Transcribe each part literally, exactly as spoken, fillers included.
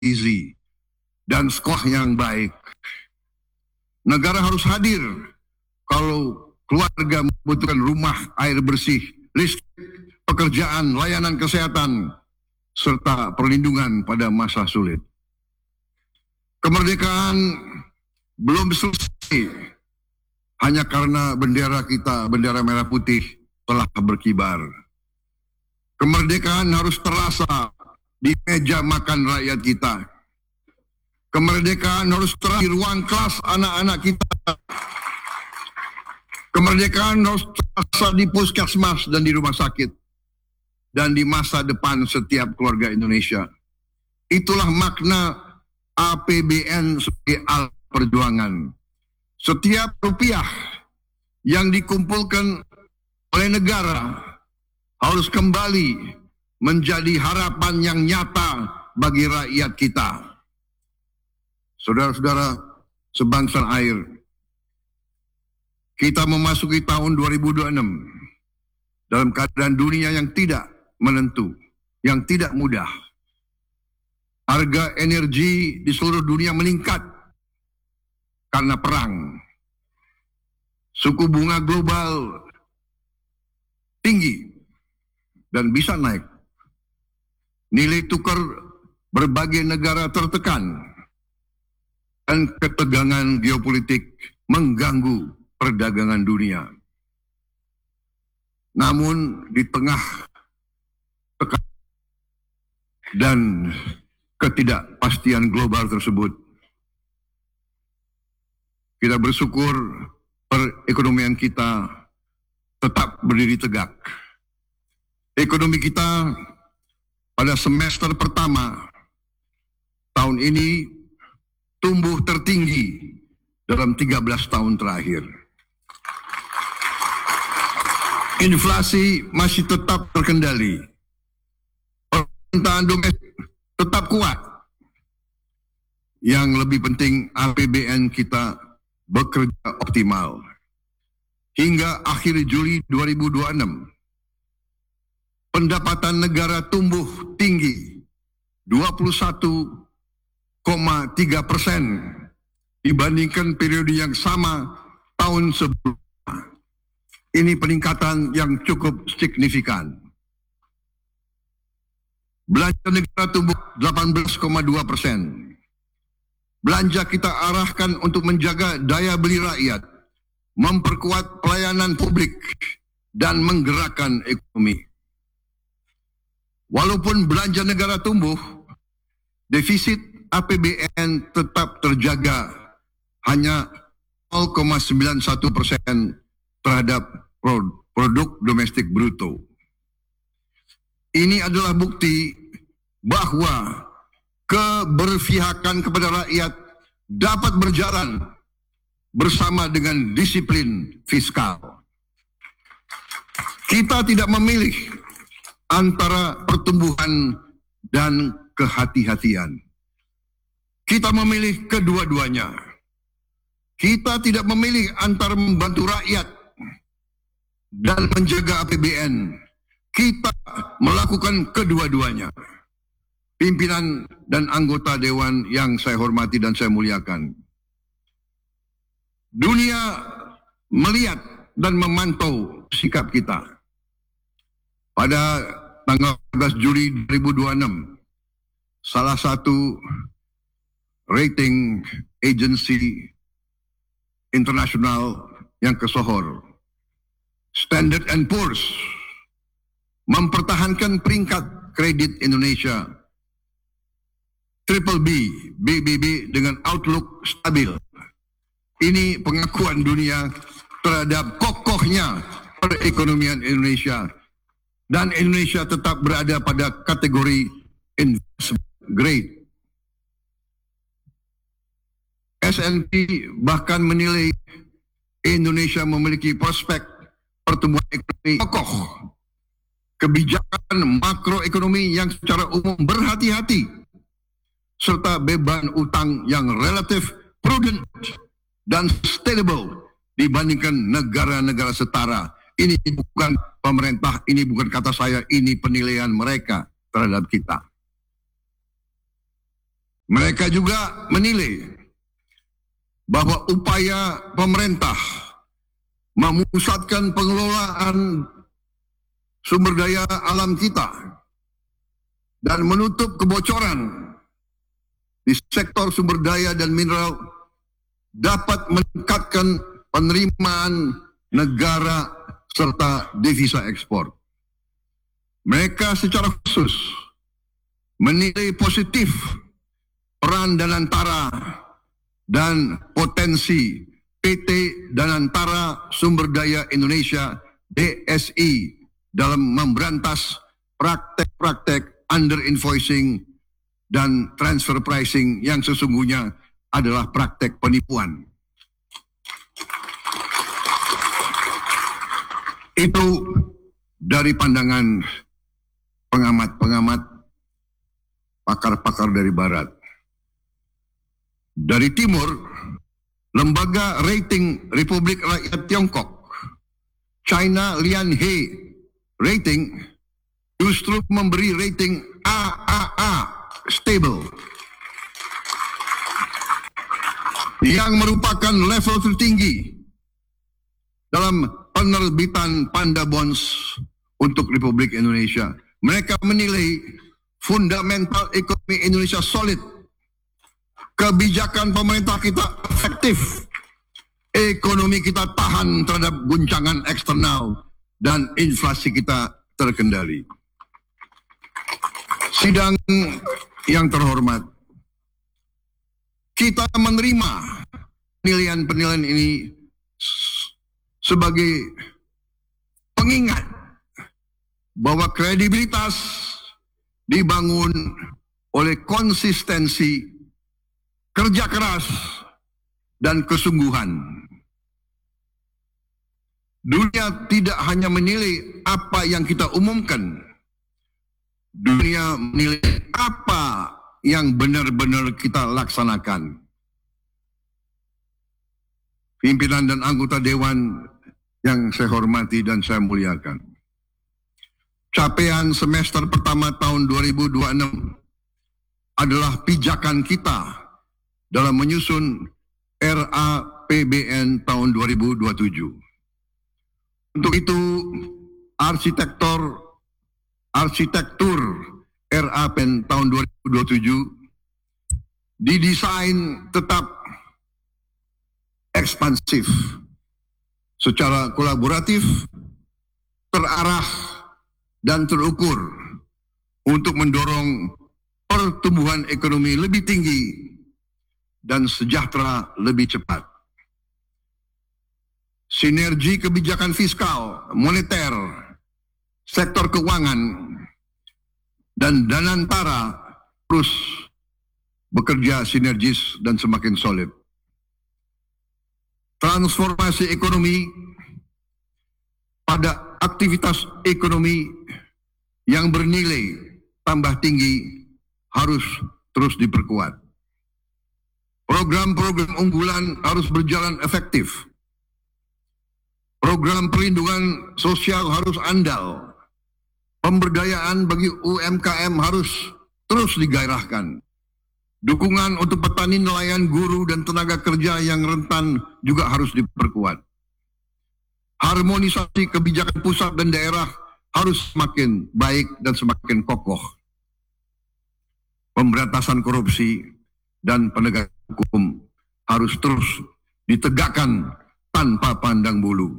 gizi, dan sekolah yang baik. Negara harus hadir kalau keluarga membutuhkan rumah, air bersih, listrik, pekerjaan, layanan kesehatan, serta perlindungan pada masa sulit. Kemerdekaan belum selesai hanya karena bendera kita, bendera merah putih, telah berkibar. Kemerdekaan harus terasa di meja makan rakyat kita. Kemerdekaan harus terasa di ruang kelas anak-anak kita. Kemerdekaan harus terasa di puskesmas dan di rumah sakit. Dan di masa depan setiap keluarga Indonesia. Itulah makna A P B N sebagai alat perjuangan. Setiap rupiah yang dikumpulkan oleh negara harus kembali menjadi harapan yang nyata bagi rakyat kita. Saudara-saudara sebangsa air, kita memasuki tahun dua ribu dua puluh enam dalam keadaan dunia yang tidak menentu, yang tidak mudah. Harga energi di seluruh dunia meningkat karena perang. Suku bunga global tinggi dan bisa naik. Nilai tukar berbagai negara tertekan dan ketegangan geopolitik mengganggu perdagangan dunia. Namun di tengah tekanan dan ketidakpastian global tersebut, kita bersyukur perekonomian kita tetap berdiri tegak. Ekonomi kita pada semester pertama tahun ini tumbuh tertinggi dalam tiga belas tahun terakhir. Inflasi masih tetap terkendali. Permintaan domestik tetap kuat. Yang lebih penting, A P B N kita bekerja optimal. Hingga akhir Juli dua ribu dua puluh enam, pendapatan negara tumbuh tinggi dua puluh satu koma tiga persen dibandingkan periode yang sama tahun sebelumnya. Ini peningkatan yang cukup signifikan. Belanja negara tumbuh delapan belas koma dua persen. Belanja kita arahkan untuk menjaga daya beli rakyat, memperkuat pelayanan publik, dan menggerakkan ekonomi. Walaupun belanja negara tumbuh, defisit A P B N tetap terjaga hanya nol koma sembilan satu persen terhadap produk domestik bruto. Ini adalah bukti bahwa keberpihakan kepada rakyat dapat berjalan bersama dengan disiplin fiskal. Kita tidak memilih antara pertumbuhan dan kehati-hatian. Kita memilih kedua-duanya. Kita tidak memilih antara membantu rakyat dan menjaga A P B N. Kita melakukan kedua-duanya. Pimpinan dan anggota Dewan yang saya hormati dan saya muliakan. Dunia melihat dan memantau sikap kita. Pada tanggal empat belas Juli dua ribu dua puluh enam, salah satu rating agency internasional yang kesohor, Standard and Poor's, mempertahankan peringkat kredit Indonesia Triple B, B B B dengan outlook stabil. Ini pengakuan dunia terhadap kokohnya perekonomian Indonesia, dan Indonesia tetap berada pada kategori investment grade. S and P bahkan menilai Indonesia memiliki prospek pertumbuhan ekonomi kokoh, kebijakan makroekonomi yang secara umum berhati-hati, serta beban utang yang relatif prudent dan sustainable dibandingkan negara-negara setara. Ini bukan pemerintah, ini bukan kata saya, ini penilaian mereka terhadap kita. Mereka juga menilai bahwa upaya pemerintah memusatkan pengelolaan sumber daya alam kita dan menutup kebocoran di sektor sumber daya dan mineral dapat meningkatkan penerimaan negara serta devisa ekspor. Mereka secara khusus menilai positif peran Danantara dan potensi P T Danantara Sumber Daya Indonesia D S I dalam memberantas praktek-praktek under-invoicing dan transfer pricing yang sesungguhnya adalah praktek penipuan. Itu dari pandangan pengamat-pengamat, pakar-pakar dari Barat. Dari Timur, Lembaga Rating Republik Rakyat Tiongkok, China Lianhe Rating, justru memberi rating A A A, stable, yang merupakan level tertinggi dalam penerbitan Panda Bonds untuk Republik Indonesia. Mereka menilai fundamental ekonomi Indonesia solid, kebijakan pemerintah kita efektif, ekonomi kita tahan terhadap guncangan eksternal, dan inflasi kita terkendali. Sidang yang terhormat, kita menerima penilaian-penilaian ini sebagai pengingat bahwa kredibilitas dibangun oleh konsistensi, kerja keras, dan kesungguhan. Dunia tidak hanya menilai apa yang kita umumkan, dunia menilai apa yang benar-benar kita laksanakan. Pimpinan dan anggota Dewan yang saya hormati dan saya muliakan, capaian semester pertama tahun dua ribu dua puluh enam adalah pijakan kita dalam menyusun R A P B N tahun dua ribu dua puluh tujuh. Untuk itu, arsitektur arsitektur R A P B N tahun dua ribu dua puluh tujuh didesain tetap ekspansif, secara kolaboratif, terarah, dan terukur untuk mendorong pertumbuhan ekonomi lebih tinggi dan sejahtera lebih cepat. Sinergi kebijakan fiskal, moneter, sektor keuangan, dan Danantara terus bekerja sinergis dan semakin solid. Transformasi ekonomi pada aktivitas ekonomi yang bernilai tambah tinggi harus terus diperkuat. Program-program unggulan harus berjalan efektif. Program perlindungan sosial harus andal. Pemberdayaan bagi U M K M harus terus digairahkan. Dukungan untuk petani, nelayan, guru, dan tenaga kerja yang rentan juga harus diperkuat. Harmonisasi kebijakan pusat dan daerah harus semakin baik dan semakin kokoh. Pemberantasan korupsi dan penegakan hukum harus terus ditegakkan tanpa pandang bulu.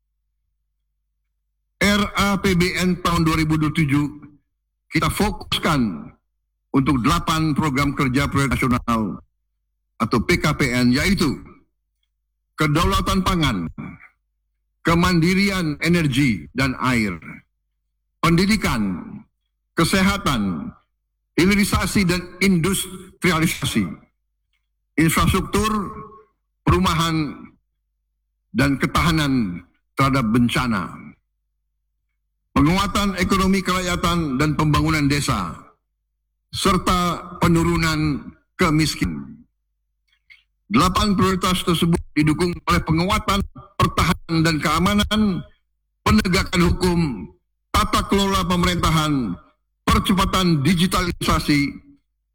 R A P B N tahun dua ribu dua puluh tujuh kita fokuskan untuk delapan program kerja prioritas nasional atau P K P N, yaitu kedaulatan pangan, kemandirian energi dan air, pendidikan, kesehatan, hilirisasi dan industrialisasi, infrastruktur, perumahan, dan ketahanan terhadap bencana, penguatan ekonomi kerakyatan dan pembangunan desa, serta penurunan kemiskinan. Delapan prioritas tersebut didukung oleh penguatan pertahanan dan keamanan, penegakan hukum, tata kelola pemerintahan, percepatan digitalisasi,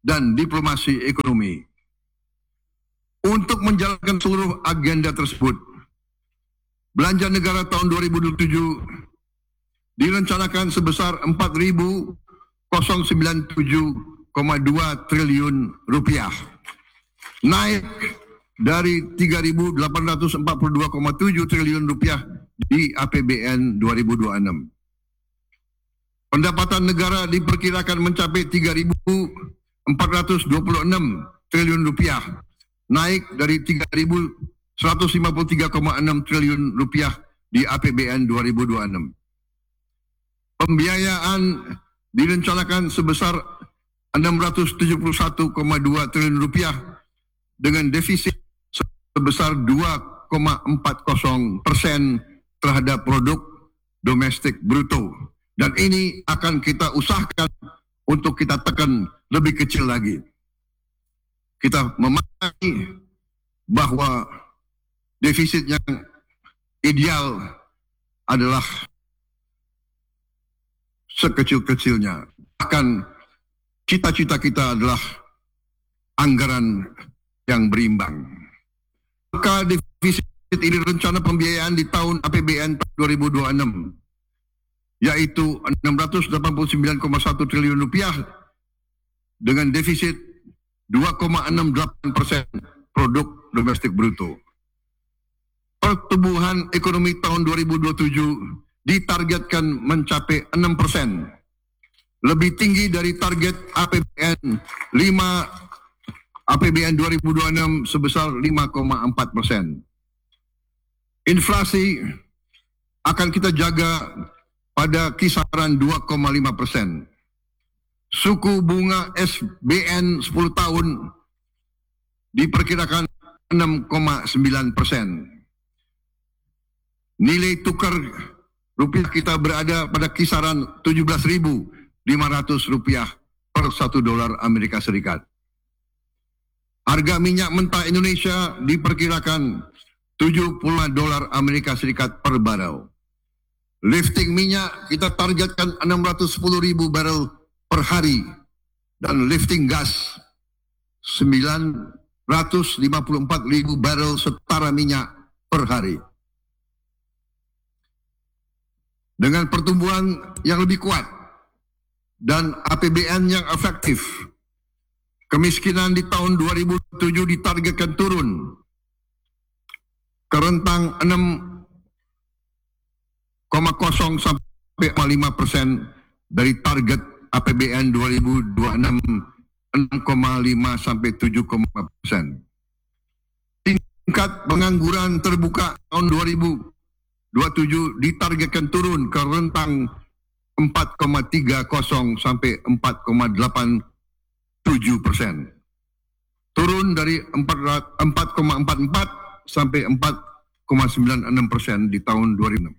dan diplomasi ekonomi. Untuk menjalankan seluruh agenda tersebut, belanja negara tahun dua ribu dua puluh tujuh direncanakan sebesar empat ribu sembilan puluh tujuh koma dua triliun rupiah, naik dari tiga ribu delapan ratus empat puluh dua koma tujuh triliun rupiah di A P B N dua ribu dua puluh enam. Pendapatan negara diperkirakan mencapai tiga ribu empat ratus dua puluh enam triliun rupiah, naik dari tiga ribu seratus lima puluh tiga koma enam triliun rupiah di A P B N dua ribu dua puluh enam. Pembiayaan direncanakan sebesar enam ratus tujuh puluh satu koma dua triliun rupiah dengan defisit sebesar dua koma empat nol persen terhadap produk domestik bruto. Dan ini akan kita usahakan untuk kita tekan lebih kecil lagi. Kita memahami bahwa defisit yang ideal adalah sekecil-kecilnya. Bahkan cita-cita kita adalah anggaran yang berimbang. Maka defisit ini rencana pembiayaan di tahun A P B N dua ribu dua puluh enam yaitu enam ratus delapan puluh sembilan koma satu triliun rupiah dengan defisit dua koma enam delapan persen produk domestik bruto. Pertumbuhan ekonomi tahun dua ribu dua puluh tujuh ditargetkan mencapai enam persen, lebih tinggi dari target A P B N lima A P B N dua ribu dua puluh enam sebesar lima koma empat persen. Inflasi akan kita jaga pada kisaran dua koma lima persen. Suku bunga S B N sepuluh tahun diperkirakan enam koma sembilan persen. Nilai tukar rupiah kita berada pada kisaran tujuh belas ribu lima ratus rupiah per satu dolar Amerika Serikat. Harga minyak mentah Indonesia diperkirakan tujuh puluh dolar Amerika Serikat per barel. Lifting minyak kita targetkan enam ratus sepuluh ribu barel per hari dan lifting gas sembilan ratus lima puluh empat ribu barel setara minyak per hari. Dengan pertumbuhan yang lebih kuat dan A P B N yang efektif, kemiskinan di tahun dua ribu tujuh ditargetkan turun ke rentang enam koma nol sampai lima persen dari target A P B N dua ribu dua puluh enam enam koma lima sampai tujuh koma lima persen. Tingkat pengangguran terbuka tahun dua ribu dua puluh tujuh ditargetkan turun ke rentang empat koma tiga nol sampai empat koma delapan tujuh persen. Turun dari empat koma empat empat sampai empat koma sembilan enam persen di tahun dua ribu enam.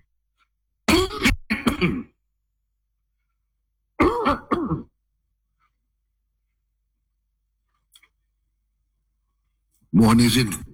Mohon izin.